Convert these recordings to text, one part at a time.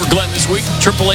for Glenn this week.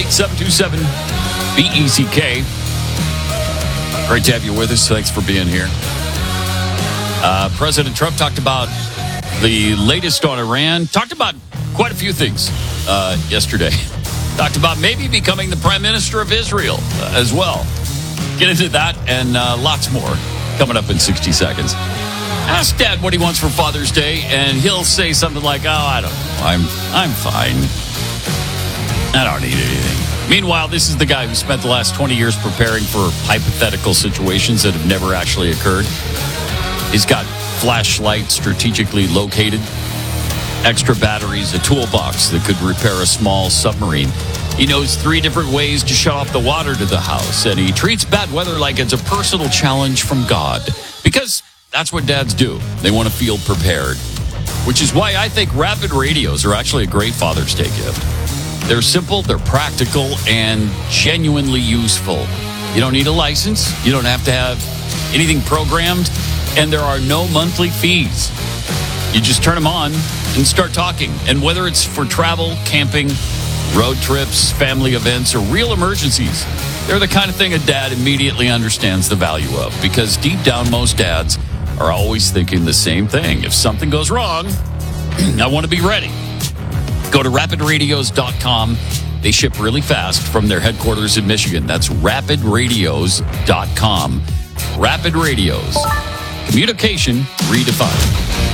888-727-BECK. Great to have you with us. Thanks for being here. President Trump talked about the latest on Iran. Talked about quite a few things yesterday. Talked about maybe becoming the prime minister of Israel as well. Get into that and lots more coming up in 60 seconds. Ask Dad what he wants for Father's Day, and he'll say something like, "Oh, I don't know. I'm fine. I don't need anything." Meanwhile, this is the guy who spent the last 20 years preparing for hypothetical situations that have never actually occurred. He's got flashlights strategically located, extra batteries, a toolbox that could repair a small submarine. He knows 3 different ways to shut off the water to the house, and he treats bad weather like it's a personal challenge from God. Because that's what dads do. They want to feel prepared. Which is why I think rapid radios are actually a great Father's Day gift. They're simple, they're practical, and genuinely useful. You don't need a license. You don't have to have anything programmed. And there are no monthly fees. You just turn them on and start talking. And whether it's for travel, camping, road trips, family events, or real emergencies, they're the kind of thing a dad immediately understands the value of. Because deep down, most dads are always thinking the same thing. If something goes wrong, I want to be ready. Go to rapidradios.com. They ship really fast from their headquarters in Michigan. That's rapidradios.com. Rapid Radios. Communication redefined.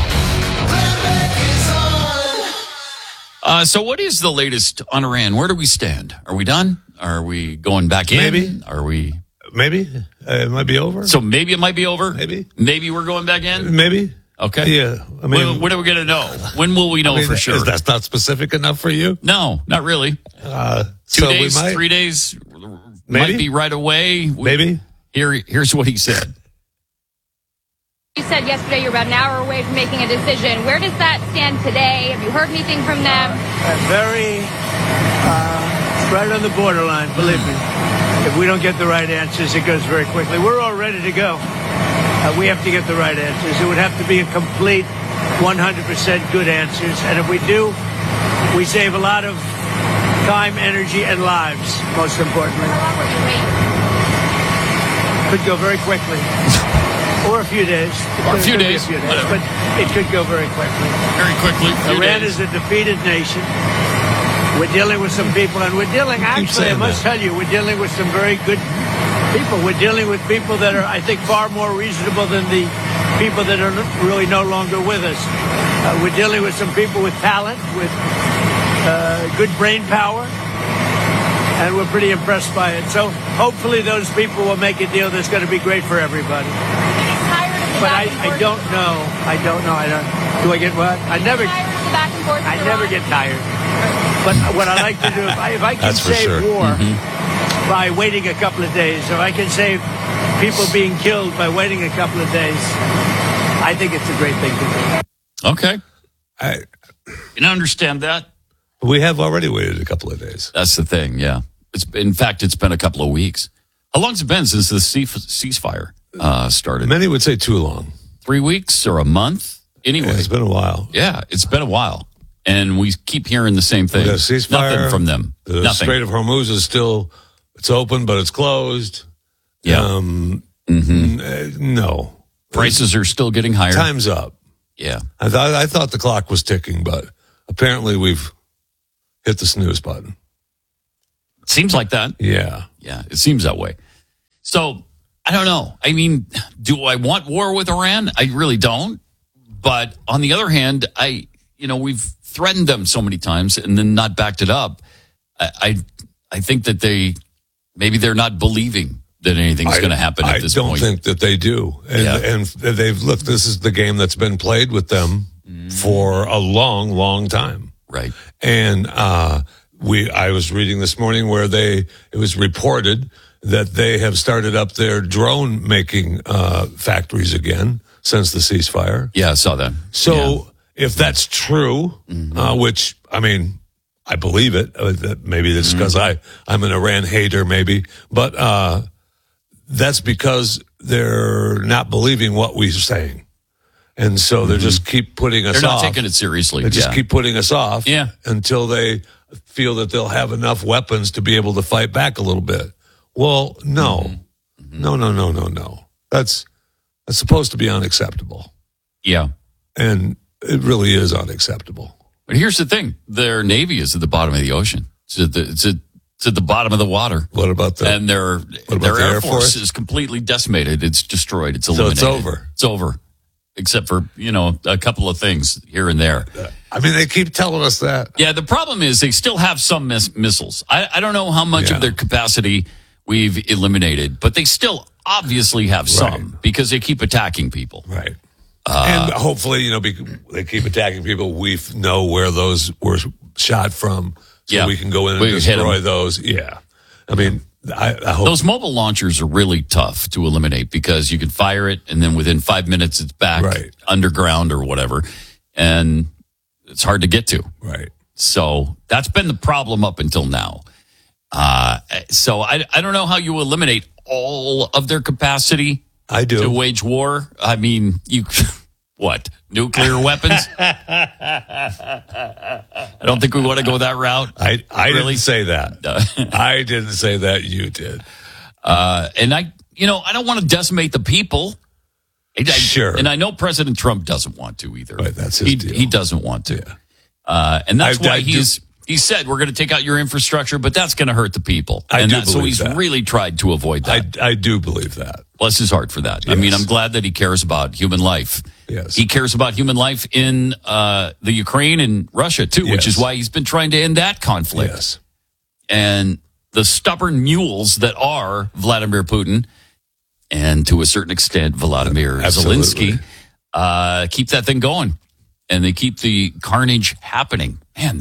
So what is the latest on Iran? Where do we stand? Are we done? Are we going back in? Maybe. Are we? Maybe. It might be over. So maybe it might be over? Maybe. Maybe we're going back in? Maybe. Okay. Yeah. I mean, when are we going to know? When will we know for sure? That's not specific enough for you? No, not really. 2 days, 3 days, might be right away. Maybe. Here's what he said. You said yesterday you're about an hour away from making a decision. Where does that stand today? Have you heard anything from them? Right on the borderline, believe me. If we don't get the right answers, it goes very quickly. We're all ready to go. We have to get the right answers. It would have to be a complete 100% good answers. And if we do, we save a lot of time, energy, and lives, most importantly. How long will you wait? Could go very quickly. Or a few days. Or a few days. But it could go very quickly. Very quickly. Iran is a defeated nation. We're dealing with some people, and we're dealing, actually, I must tell you, we're dealing with some very good people. We're dealing with people that are, I think, far more reasonable than the people that are really no longer with us. We're dealing with some people with talent, with good brain power, and we're pretty impressed by it. So hopefully those people will make a deal that's going to be great for everybody. But I don't know. Do I get what? I never get tired. But what I like to do, if I can save war by waiting a couple of days, if I can save people being killed by waiting a couple of days, I think it's a great thing to do. Okay. You understand that? We have already waited a couple of days. That's the thing, yeah. In fact, it's been a couple of weeks. How long's it been since the ceasefire started? Many would say too long. 3 weeks or a month? Anyway. Yeah, it's been a while. Yeah, it's been a while. And we keep hearing the same thing. Ceasefire, nothing from them. The Nothing. Strait of Hormuz is still, it's open, but it's closed. Yeah. No. Prices are still getting higher. Time's up. Yeah. I thought the clock was ticking, but apparently we've hit the snooze button. Seems like that. Yeah. Yeah, it seems that way. So, I don't know. I mean, do I want war with Iran? I really don't. But on the other hand, we've threatened them so many times and then not backed it up. I think that maybe they're not believing that anything's going to happen at this point. I don't think that they do. And this is the game that's been played with them for a long, long time. Right. And I was reading this morning where it was reported that they have started up their drone making factories again since the ceasefire. Yeah, I saw that. So if that's true, which, I mean, I believe it. Maybe that's because I'm an Iran hater, maybe. But that's because they're not believing what we're saying. And so they just keep putting us off. They're not taking it seriously. They just keep putting us off until they feel that they'll have enough weapons to be able to fight back a little bit. Well, no. No. That's supposed to be unacceptable. Yeah. And it really is unacceptable. But here's the thing. Their Navy is at the bottom of the ocean. It's at the bottom of the water. What about the... And their Air Force is completely decimated. It's destroyed. It's eliminated. So it's over. It's over. Except for, a couple of things here and there. I mean, they keep telling us that. Yeah, the problem is they still have some missiles. I don't know how much of their capacity we've eliminated, but they still obviously have some because they keep attacking people. Right. And hopefully, they keep attacking people. We know where those were shot from, so we can go in and destroy those. Yeah. I mean, I hope. Those mobile launchers are really tough to eliminate because you can fire it, and then within 5 minutes, it's back underground or whatever, and it's hard to get to. Right. So that's been the problem up until now. So I don't know how you eliminate all of their capacity. I do. To wage war. I mean, what? Nuclear weapons? I don't think we want to go that route. I didn't say that. I didn't say that. You did. And I don't want to decimate the people. Sure. And I know President Trump doesn't want to either. Right, that's his deal. He doesn't want to. Yeah. And that's why he said, we're going to take out your infrastructure, but that's going to hurt the people. So he's really tried to avoid that. I do believe that. Bless his heart for that. Yes. I mean, I'm glad that he cares about human life. Yes. He cares about human life in the Ukraine and Russia, too, which is why he's been trying to end that conflict. Yes. And the stubborn mules that are Vladimir Putin and, to a certain extent, Volodymyr Zelensky keep that thing going. And they keep the carnage happening. Man,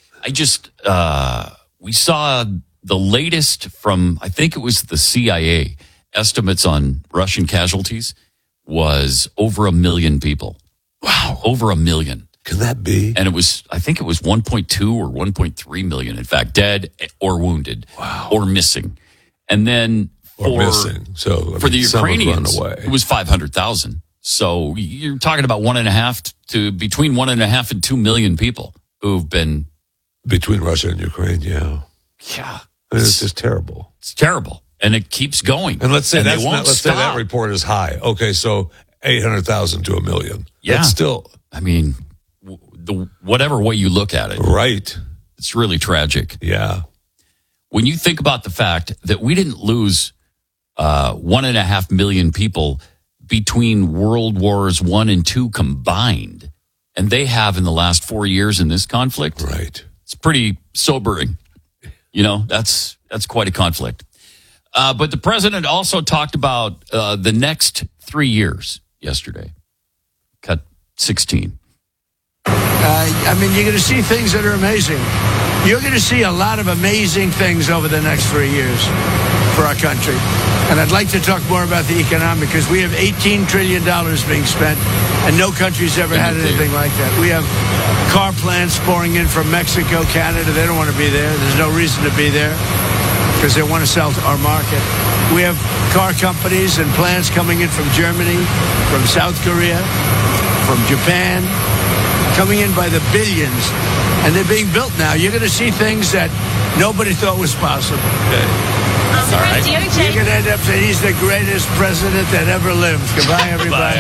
we saw the latest from, I think it was the CIA, estimates on Russian casualties was over 1 million people. Wow. Over 1 million. Can that be? And I think it was 1.2 or 1.3 million, in fact, dead or wounded. Wow. Or missing. And then for the Ukrainians, it was 500,000. So you're talking about between 1.5 and 2 million people who've been between Russia and Ukraine. Yeah. It's just terrible. It's terrible, and it keeps going. And let's say say that report is high. Okay, so 800,000 to 1 million. Yeah, that's still. I mean, whatever way you look at it, right? It's really tragic. Yeah. When you think about the fact that we didn't lose 1.5 million people between World Wars I and II combined, and they have in the last 4 years in this conflict. Right. It's pretty sobering. That's quite a conflict. But the president also talked about the next 3 years yesterday. Cut 16. You're going to see things that are amazing. You're going to see a lot of amazing things over the next 3 years for our country. And I'd like to talk more about the economic, because we have $18 trillion being spent, and no country's ever had anything like that. We have car plants pouring in from Mexico, Canada. They don't want to be there. There's no reason to be there because they want to sell to our market. We have car companies and plants coming in from Germany, from South Korea, from Japan, coming in by the billions. And they're being built now. You're going to see things that nobody thought was possible. Okay. All right. You're going to end up saying he's the greatest president that ever lived. Goodbye, everybody.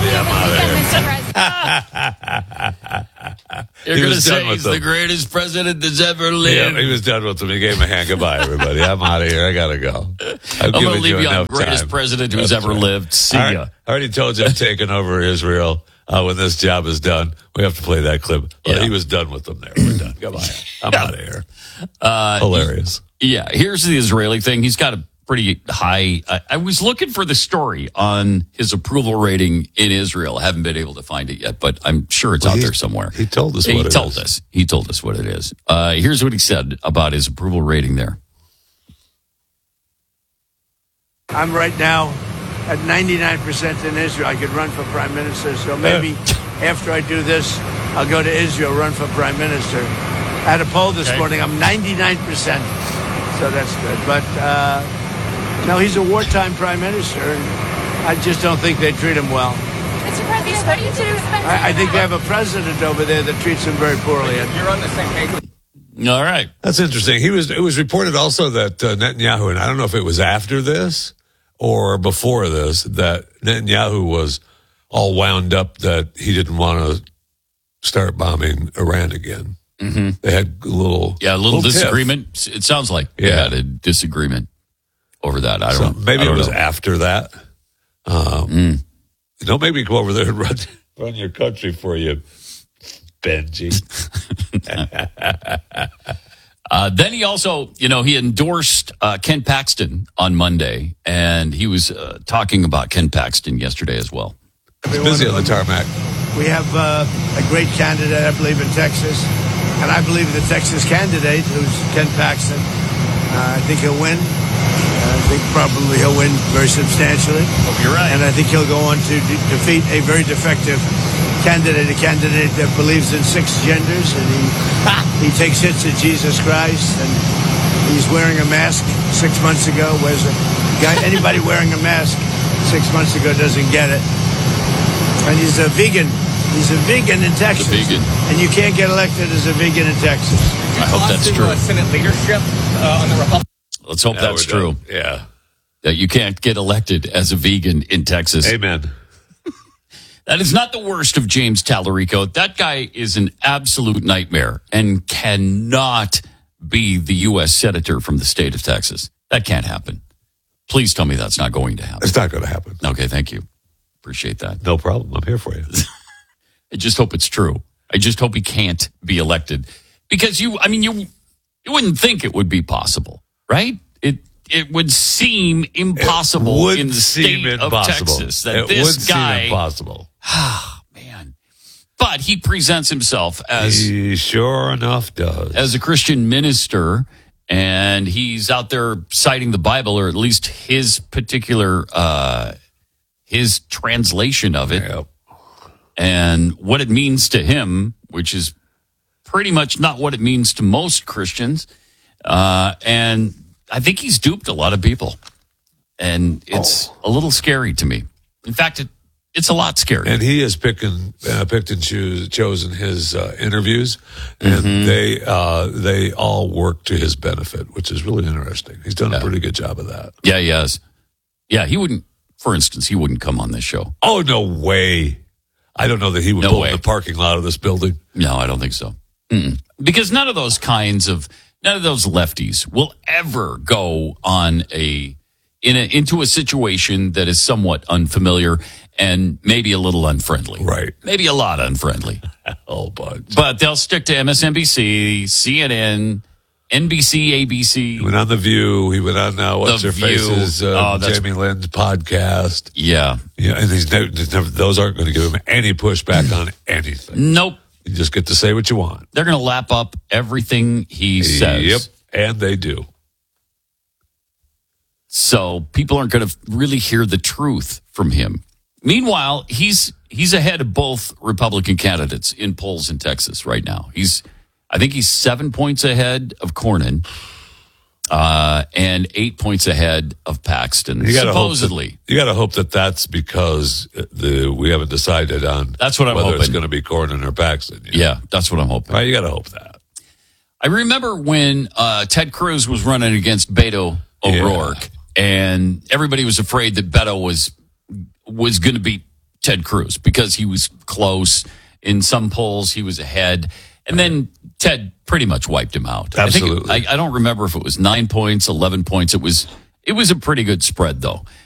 You're going to say he's the greatest president that's ever lived. Yeah, he was done with them. He gave him a hand. Goodbye, everybody. I'm out of here. I got to go. I'm going to leave you on greatest president who's ever lived. See ya. I already told you I'm taking over Israel. When this job is done, we have to play that clip. But he was done with them there. We're done. Goodbye. I'm out of here. Hilarious. Yeah, here's the Israeli thing. He's got a pretty high. I was looking for the story on his approval rating in Israel. I haven't been able to find it yet, but I'm sure it's out there somewhere. He told us what it is. He told us what it is. Here's what he said about his approval rating there. I'm right now at 99% in Israel. I could run for prime minister, so maybe after I do this, I'll go to Israel, run for prime minister. I had a poll this morning. I'm 99%. So that's good. But, no, he's a wartime prime minister. And I just don't think they treat him well. Mr. President, what do you expect? I think they have a president over there that treats them very poorly. You're on the same page with All right. That's interesting. It was reported also that Netanyahu, and I don't know if it was after this or before this, that Netanyahu was all wound up that he didn't want to start bombing Iran again. Mm-hmm. They had a little disagreement. Tiff. It sounds like they had a disagreement over that. Maybe it was after that. Don't make me go over there and run your country for you, Benji. Then he also, he endorsed Ken Paxton on Monday, and he was talking about Ken Paxton yesterday as well. He's busy on the tarmac. We have a great candidate, I believe, in Texas. And I believe the Texas candidate, who's Ken Paxton, I think he'll win. I think probably he'll win very substantially. Hope you're right. And I think he'll go on to defeat a very defective candidate, a candidate that believes in 6 genders, and he takes hits at Jesus Christ, and he's wearing a mask 6 months ago. Whereas anybody wearing a mask 6 months ago doesn't get it. And he's a vegan. He's a vegan in Texas. And you can't get elected as a vegan in Texas. I hope that's true. Senate leadership on the Republican. Let's hope that's true. Yeah. That you can't get elected as a vegan in Texas. Amen. That is not the worst of James Tallarico. That guy is an absolute nightmare and cannot be the U.S. Senator from the state of Texas. That can't happen. Please tell me that's not going to happen. It's not going to happen. Okay, thank you. Appreciate that. No problem. I'm here for you. I just hope it's true. I just hope he can't be elected. Because you wouldn't think it would be possible, right? It would seem impossible in the state of Texas that this guy... Seem impossible. Ah, man. But he presents himself as... He sure enough does. As a Christian minister, and he's out there citing the Bible, or at least his particular... his translation of it. Yep. And what it means to him, which is pretty much not what it means to most Christians. And I think he's duped a lot of people. And it's a little scary to me. In fact, it's a lot scary. And he has picked and chosen his interviews, and they all work to his benefit, which is really interesting. He's done a pretty good job of that. Yeah, he has. Yeah, he wouldn't, for instance, he wouldn't come on this show. Oh, no way. I don't know that he would pull in the parking lot of this building. No, I don't think so. Because none of those lefties will ever go on into a situation that is somewhat unfamiliar and maybe a little unfriendly. Right. Maybe a lot unfriendly. Oh, but they'll stick to MSNBC, CNN, NBC, ABC. He went on The View. He went on What's-Her-Face's Jamie Lynn's podcast. Yeah. Yeah, and those aren't going to give him any pushback on anything. Nope. You just get to say what you want. They're going to lap up everything he says. Yep, and they do. So people aren't going to really hear the truth from him. Meanwhile, he's ahead of both Republican candidates in polls in Texas right now. I think he's 7 points ahead of Cornyn, and 8 points ahead of Paxton. Supposedly, you got to hope that that's because we haven't decided on. That's what I'm whether hoping. It's going to be Cornyn or Paxton. Yeah, that's what I'm hoping. Right, you got to hope that. I remember when Ted Cruz was running against Beto O'Rourke, and everybody was afraid that Beto was going to beat Ted Cruz because he was close. In some polls, he was ahead. And then Ted pretty much wiped him out. Absolutely. I don't remember if it was 9 points, 11 points. It was a pretty good spread, though.